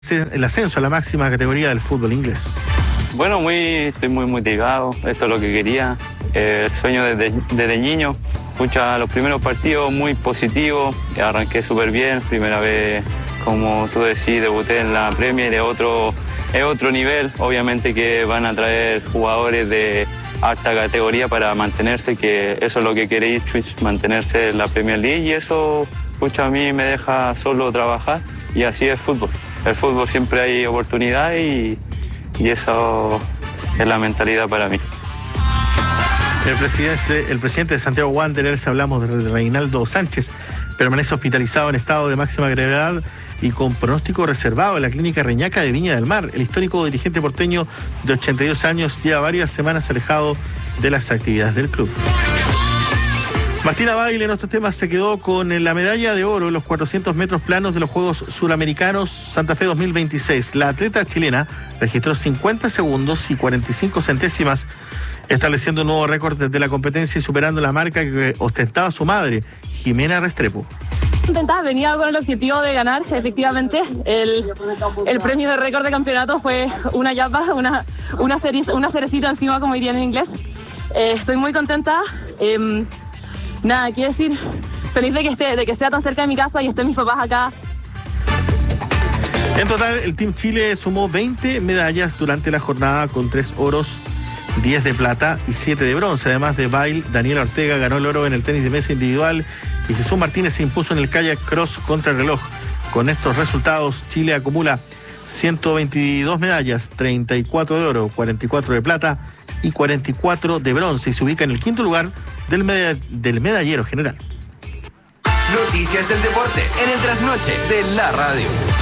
el ascenso a la máxima categoría del fútbol inglés. Bueno, estoy muy motivado, esto es lo que quería, el sueño desde niño. Los primeros partidos muy positivos, arranqué súper bien, primera vez, como tú decís, debuté en la Premier, es otro nivel, obviamente que van a traer jugadores de alta categoría para mantenerse, que eso es lo que quiere Ipswich, mantenerse en la Premier League, y eso, a mí me deja solo trabajar, y así es fútbol. El fútbol siempre hay oportunidad y eso es la mentalidad para mí. El presidente de Santiago Wanderers, hablamos de Reinaldo Sánchez, permanece hospitalizado en estado de máxima gravedad y con pronóstico reservado en la clínica Reñaca de Viña del Mar. El histórico dirigente porteño de 82 años lleva varias semanas alejado de las actividades del club. Martina Baile, en otros temas, se quedó con la medalla de oro en los 400 metros planos de los Juegos Suramericanos Santa Fe 2026. La atleta chilena registró 50 segundos y 45 centésimas, estableciendo un nuevo récord desde la competencia y superando la marca que ostentaba su madre, Jimena Restrepo. Venía con el objetivo de ganar, efectivamente. El premio de récord de campeonato fue una yapa, una cerecita encima, como dirían en inglés. Estoy muy contenta. Nada, quiero decir, feliz de que sea tan cerca de mi casa y estén mis papás acá. En total, el Team Chile sumó 20 medallas durante la jornada, con 3 oros, 10 de plata y 7 de bronce. Además de Bail, Daniela Ortega ganó el oro en el tenis de mesa individual y Jesús Martínez se impuso en el kayak cross contrarreloj. Con estos resultados, Chile acumula 122 medallas, 34 de oro, 44 de plata y 44 de bronce, y se ubica en el quinto lugar del medallero general. Noticias del deporte en el trasnoche de la radio.